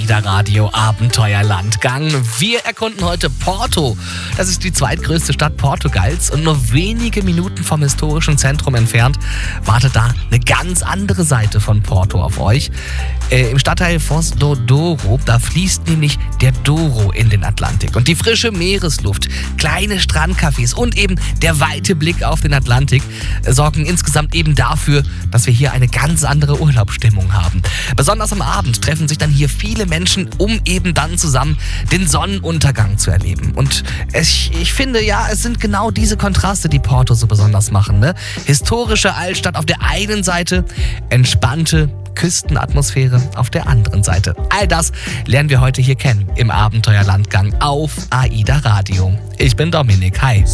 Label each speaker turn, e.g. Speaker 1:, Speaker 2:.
Speaker 1: AIDA Radio Abenteuerlandgang. Wir erkunden heute Porto. Das ist die zweitgrößte Stadt Portugals und nur wenige Minuten vom historischen Zentrum entfernt wartet da eine ganz andere Seite von Porto auf euch. Im Stadtteil Foz do Douro, da fließt nämlich der Douro in den Atlantik. Und die frische Meeresluft, kleine Strandcafés und eben der weite Blick auf den Atlantik sorgen insgesamt eben dafür, dass wir hier eine ganz andere Urlaubsstimmung haben. Besonders am Abend treffen sich dann hier viele Menschen, um eben dann zusammen den Sonnenuntergang zu erleben. Und ich finde, ja, es sind genau diese Kontraste, die Porto so besonders machen, ne? Historische Altstadt auf der einen Seite, entspannte Küstenatmosphäre auf der anderen Seite. All das lernen wir heute hier kennen im Abenteuerlandgang auf AIDA Radio. Ich bin Dominik. Hi.